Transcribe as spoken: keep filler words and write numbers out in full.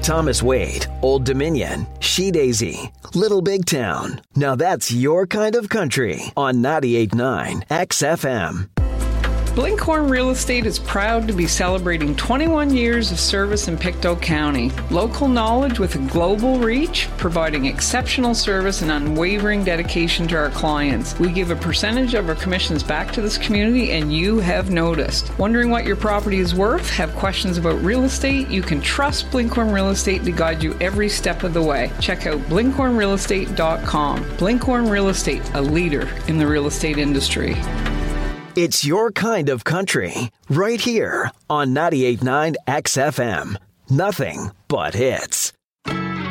Thomas Wade, Old Dominion, She Daisy, Little Big Town. Now that's your kind of country on ninety-eight point nine X F M. Blinkhorn Real Estate is proud to be celebrating twenty-one years of service in Pictou County. Local knowledge with a global reach, providing exceptional service and unwavering dedication to our clients. We give a percentage of our commissions back to this community, and you have noticed. Wondering what your property is worth? Have questions about real estate? You can trust Blinkhorn Real Estate to guide you every step of the way. Check out blinkhorn real estate dot com. Blinkhorn Real Estate, a leader in the real estate industry. It's your kind of country, right here on ninety-eight point nine X F M. Nothing but hits.